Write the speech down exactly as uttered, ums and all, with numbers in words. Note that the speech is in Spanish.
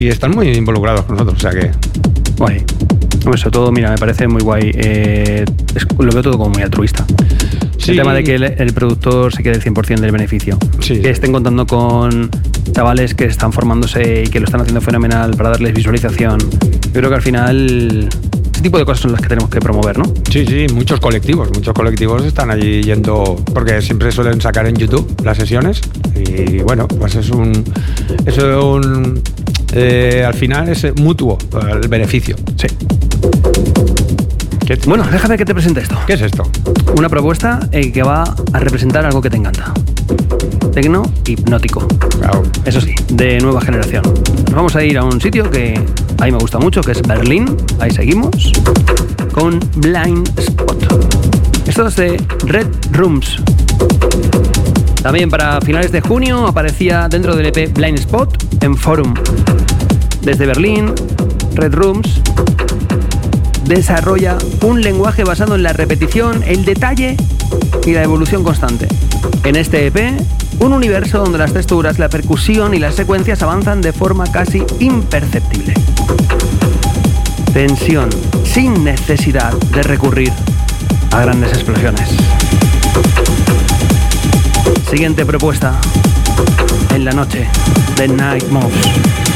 y están muy involucrados con nosotros, o sea que... Guay. Bueno, sobre todo, mira, me parece muy guay. Eh, es, lo veo todo como muy altruista. Sí. El tema de que el, el productor se quede el cien por ciento del beneficio. Sí, que sí. estén contando con chavales que están formándose y que lo están haciendo fenomenal para darles visualización. Yo creo que al final ese tipo de cosas son las que tenemos que promover, ¿no? Sí, sí, muchos colectivos. Muchos colectivos están allí yendo, porque siempre suelen sacar en YouTube las sesiones. Y bueno, pues es un... Es un eh, al final es mutuo el beneficio. Sí. Bueno, déjame que te presente esto. ¿Qué es esto? Una propuesta eh, que va a representar algo que te encanta. Tecno hipnótico. Claro. Eso sí, de nueva generación. Nos vamos a ir a un sitio que a mí me gusta mucho, que es Berlín. Ahí seguimos. Con Blind Spot. Esto es de Red Rooms. También para finales de junio aparecía dentro del E P Blind Spot en Forum. Desde Berlín, Red Rooms desarrolla un lenguaje basado en la repetición, el detalle y la evolución constante. En este E P, un universo donde las texturas, la percusión y las secuencias avanzan de forma casi imperceptible. Tensión, sin necesidad de recurrir a grandes explosiones. Siguiente propuesta. En la noche, The Night Moves.